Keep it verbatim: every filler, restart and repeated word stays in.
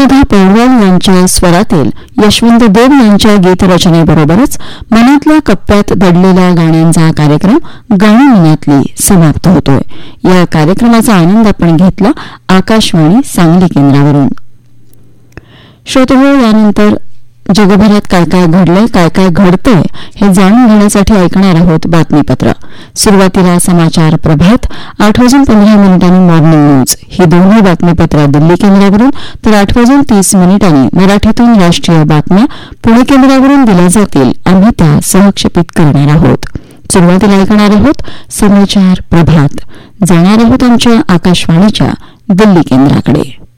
अनुराधा पौडवाल यांच्या स्वरातील यशवंत देव यांच्या गीतरचनेबरोबरच मनातल्या कप्प्यात दडलेल्या गाण्यांचा कार्यक्रम गाणी मनातली समाप्त होतोय. या कार्यक्रमाचा आनंद आपण घेतला आकाशवाणी सांगली केंद्रावरून. श्रोतेहो, यानंतर जगभरात काय काय घडलंय, काय काय घडतंय हे जाणून घेण्यासाठी ऐकणार आहोत बातमीपत्र. सुरुवातीला समाचार प्रभात, आठ वाजून पंधरा मिनिटांनी मॉर्निंग न्यूज ही दोन्ही बातमीपत्र दिल्ली केंद्रावरून, तर आठ वाजून तीस मिनिटांनी मराठीतून राष्ट्रीय बातम्या पुणे केंद्रावरून दिल्या जातील. आम्ही त्या सहक्षेपित करणार आहोत. सुरुवातीला ऐकणार आहोत समाचार प्रभात. जाणार आहोत आमच्या आकाशवाणीच्या दिल्ली केंद्राकडे.